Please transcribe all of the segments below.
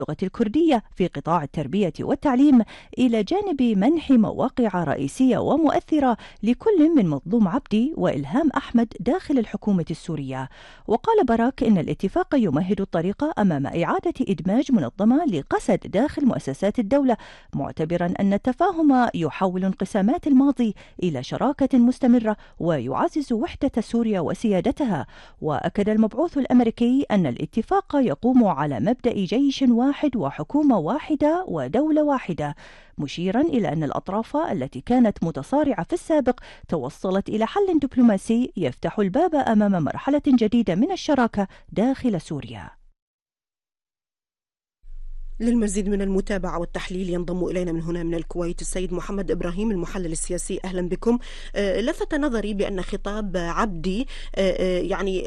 اللغة الكردية في قطاع التربية والتعليم، إلى جانب منح مواقع رئيسية ومؤثرة لكل من مظلوم عبدي وإلهام أحمد داخل الحكومة السورية. وقال باراك إن الاتفاق يمهد الطريق أمام إعادة إدماج منظمة لقسد داخل مؤسسات الدولة، معتبرا أن التفاهم يحول انقسامات الماضي إلى شراكة مستمرة ويعزز وحدة سوريا وسيادتها. وأكد المبعوث الأمريكي أن الاتفاق يقوم على مبدأ جيش واحد وحكومة واحدة ودولة واحدة، مشيرا إلى أن الأطراف التي كانت متصارعة في السابق توصلت إلى حل دبلوماسي يفتح الباب أمام مرحلة جديدة من الشراكة داخل سوريا. للمزيد من المتابعة والتحليل ينضم إلينا من هنا من الكويت السيد محمد إبراهيم المحلل السياسي. أهلا بكم. لفت نظري بأن خطاب عبدي يعني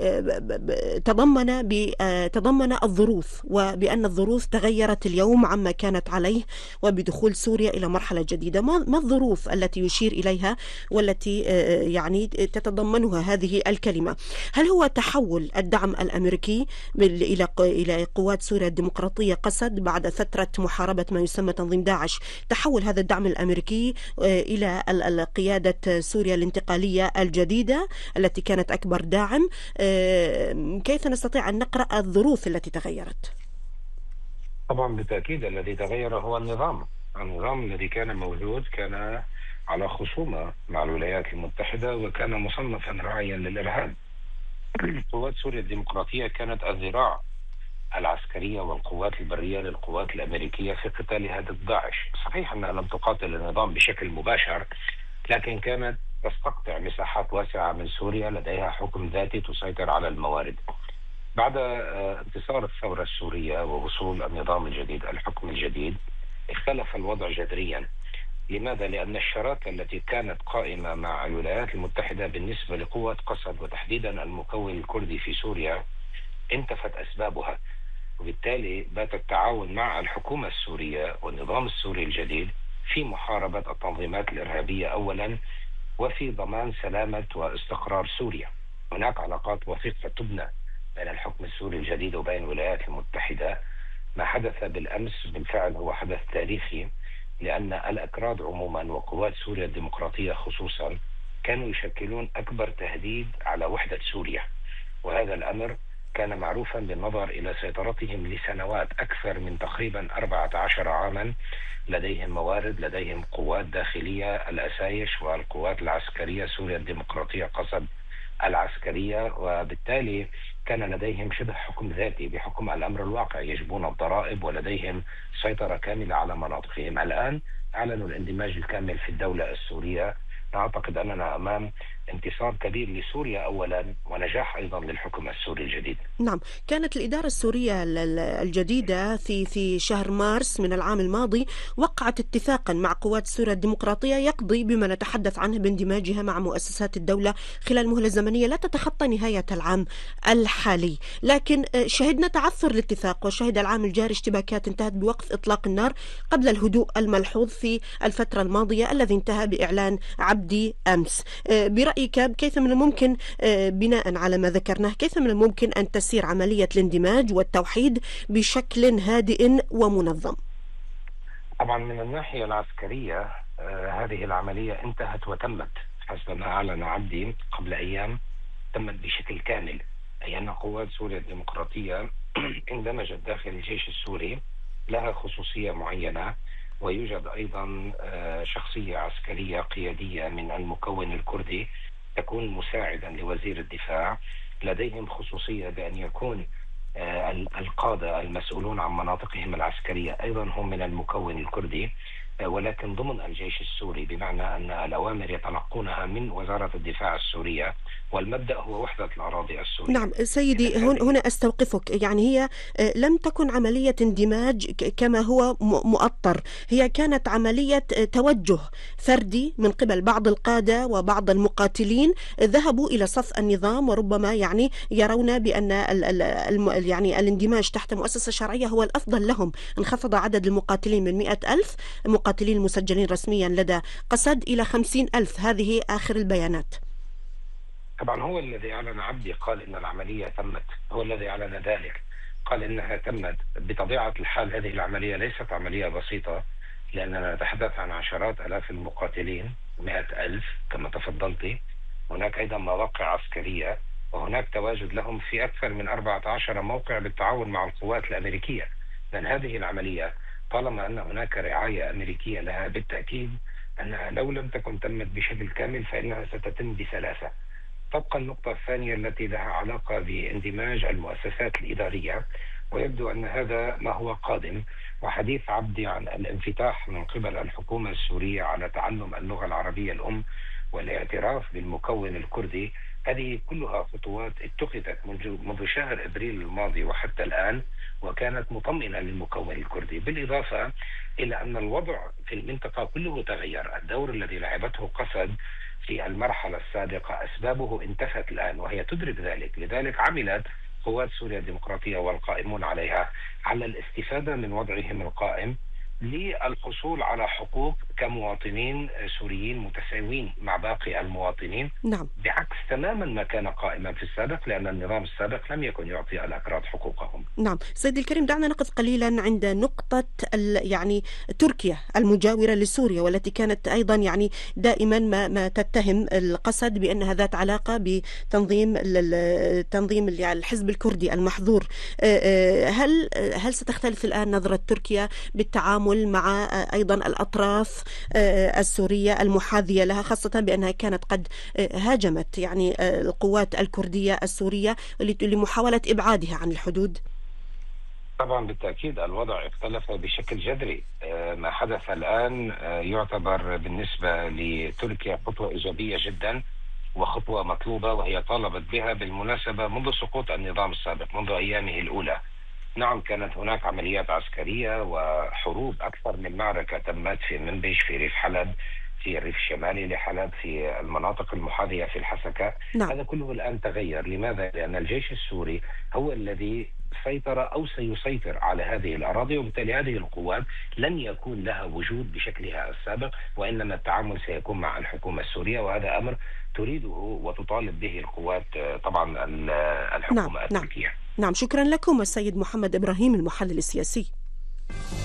تضمن الظروف، وبأن الظروف تغيرت اليوم عما كانت عليه، وبدخول سوريا إلى مرحلة جديدة. ما الظروف التي يشير إليها والتي يعني تتضمنها هذه الكلمة؟ هل هو تحول الدعم الأمريكي إلى قوات سوريا الديمقراطية قسد بعد فترة محاربة ما يسمى تنظيم داعش؟ تحول هذا الدعم الأمريكي إلى قيادة سوريا الانتقالية الجديدة التي كانت أكبر داعم. كيف نستطيع أن نقرأ الظروف التي تغيرت؟ طبعا بالتأكيد الذي تغير هو النظام الذي كان موجود كان على خصومة مع الولايات المتحدة وكان مصنفا راعيا للإرهاب. قوات سوريا الديمقراطية كانت الذراع العسكرية والقوات البرية للقوات الأمريكية في قتال هذا داعش. صحيح أنها لم تقاتل النظام بشكل مباشر، لكن كانت تستقطع مساحات واسعة من سوريا، لديها حكم ذاتي تسيطر على الموارد. بعد انتصار الثورة السورية ووصول النظام الجديد الحكم الجديد اختلف الوضع جذريا. لماذا؟ لأن الشراكة التي كانت قائمة مع الولايات المتحدة بالنسبة لقوة قسد وتحديدا المكون الكردي في سوريا انتفت أسبابها، وبالتالي بات التعاون مع الحكومة السورية والنظام السوري الجديد في محاربة التنظيمات الإرهابية أولا، وفي ضمان سلامة واستقرار سوريا. هناك علاقات وثيقة تبنى بين الحكم السوري الجديد وبين الولايات المتحدة. ما حدث بالأمس بالفعل هو حدث تاريخي، لأن الأكراد عموما وقوات سوريا الديمقراطية خصوصا كانوا يشكلون أكبر تهديد على وحدة سوريا، وهذا الأمر كان معروفا بالنظر إلى سيطرتهم لسنوات أكثر من تقريبا 14 عاما. لديهم موارد، لديهم قوات داخلية، الأسايش والقوات العسكرية سوريا الديمقراطية قسد العسكرية، وبالتالي كان لديهم شبه حكم ذاتي بحكم الأمر الواقع، يجبون الضرائب ولديهم سيطرة كاملة على مناطقهم. الآن أعلنوا الاندماج الكامل في الدولة السورية. أعتقد أننا أمام انتصار كبير لسوريا أولا، ونجاح أيضا للحكم السوري الجديد. نعم، كانت الإدارة السورية الجديدة في شهر مارس من العام الماضي وقعت اتفاقا مع قوات سوريا الديمقراطية يقضي بما نتحدث عنه باندماجها مع مؤسسات الدولة خلال مهلة زمنية لا تتخطى نهاية العام الحالي. لكن شهدنا تعثر الاتفاق، وشهد العام الجاري اشتباكات انتهت بوقف إطلاق النار قبل الهدوء الملحوظ في الفترة الماضية الذي انتهى بإعلان عبدي أمس. برأيك كيف من الممكن بناء على ما ذكرناه كيف من الممكن أن تسير عملية الاندماج والتوحيد بشكل هادئ ومنظم؟ طبعا من الناحية العسكرية هذه العملية انتهت وتمت حسب ما أعلن عبدي قبل أيام، تمت بشكل كامل، أي أن قوات سوريا الديمقراطية اندمجت داخل الجيش السوري، لها خصوصية معينة، ويوجد أيضا شخصية عسكرية قيادية من المكون الكردي تكون مساعدا لوزير الدفاع. لديهم خصوصية بأن يكون القادة المسؤولون عن مناطقهم العسكرية أيضا هم من المكون الكردي، ولكن ضمن الجيش السوري، بمعنى أن الأوامر يتلقونها من وزارة الدفاع السورية، والمبدأ هو وحدة الأراضي السورية. نعم سيدي، هنا أستوقفك. يعني هي لم تكن عملية اندماج كما هو مؤطر، هي كانت عملية توجه فردي من قبل بعض القادة وبعض المقاتلين ذهبوا إلى صف النظام، وربما يعني يرون بأن يعني الاندماج تحت مؤسسة شرعية هو الأفضل لهم. انخفض عدد المقاتلين من 100,000 مقاتلين مسجلين رسميا لدى قسد إلى 50,000. هذه آخر البيانات. طبعا هو الذي أعلن عبدي قال إن العملية تمت، هو الذي أعلن ذلك، قال إنها تمت. بطبيعة الحال هذه العملية ليست عملية بسيطة، لأننا نتحدث عن عشرات آلاف المقاتلين، 100,000 كما تفضلت. هناك أيضا مواقع عسكرية، وهناك تواجد لهم في أكثر من 14 موقع بالتعاون مع القوات الأمريكية. لأن هذه العملية طالما أن هناك رعاية أمريكية لها، بالتأكيد أنها لو لم تكن تمت بشكل كامل فإنها ستتم بسلاسة. تبقى النقطة الثانية التي لها علاقة باندماج المؤسسات الإدارية، ويبدو أن هذا ما هو قادم. وحديث عبدي عن الانفتاح من قبل الحكومة السورية على تعلم اللغة العربية الأم والاعتراف بالمكون الكردي، هذه كلها خطوات اتخذت منذ شهر أبريل الماضي وحتى الآن، وكانت مطمئنة للمكون الكردي. بالإضافة إلى أن الوضع في المنطقة كله تغير. الدور الذي لعبته قسد في المرحلة السابقة أسبابه انتفت الآن، وهي تدرك ذلك. لذلك عملت قوات سوريا الديمقراطية والقائمون عليها على الاستفادة من وضعهم القائم للحصول على حقوق كمواطنين سوريين متساوين مع باقي المواطنين. نعم. بعكس تماما ما كان قائما في السابق، لأن النظام السابق لم يكن يعطي الأكراد حقوقهم. نعم سيدي الكريم، دعنا نقف قليلا عند نقطة يعني تركيا المجاورة لسوريا، والتي كانت أيضا يعني دائما ما تتهم القسد بأنها ذات علاقة بتنظيم الحزب الكردي المحظور. هل ستختلف الآن نظرة تركيا بالتعامل مع أيضا الأطراف السورية المحاذية لها، خاصة بأنها كانت قد هاجمت يعني القوات الكردية السورية لمحاولة إبعادها عن الحدود؟ طبعا بالتأكيد الوضع اختلف بشكل جذري. ما حدث الآن يعتبر بالنسبة لتركيا خطوة إيجابية جدا وخطوة مطلوبة، وهي طالبت بها بالمناسبة منذ سقوط النظام السابق، منذ أيامه الأولى. نعم كانت هناك عمليات عسكرية وحروب، أكثر من معركة تمت في منبج، في ريف حلب، في الريف الشمالي لحلب، في المناطق المحاذية في الحسكة. نعم. هذا كله الآن تغير. لماذا؟ لأن الجيش السوري هو الذي سيطر أو سيسيطر على هذه الأراضي، وبالتالي هذه القوات لن يكون لها وجود بشكلها السابق، وإنما التعامل سيكون مع الحكومة السورية، وهذا أمر تريده وتطالب به القوات طبعا الحكومة التركية. نعم شكرا لكم السيد محمد إبراهيم المحلل السياسي.